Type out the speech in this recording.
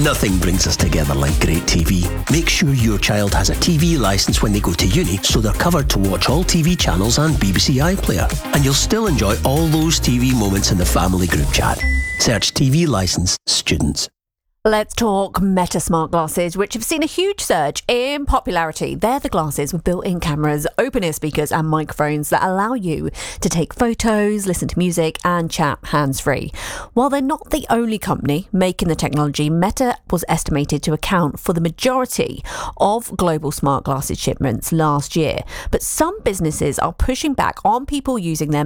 Nothing brings us together like great TV. Make sure your child has a TV licence when they go to uni, so they're covered to watch all TV channels and BBC iPlayer. And you'll still enjoy all those TV moments in the family group chat. Search TV licence students. Let's talk Meta smart glasses, which have seen a huge surge in popularity. They're the glasses with built-in cameras, open-ear speakers and microphones that allow you to take photos, listen to music and chat hands-free. While they're not the only company making the technology, Meta was estimated to account for the majority of global smart glasses shipments last year. But some businesses are pushing back on people using them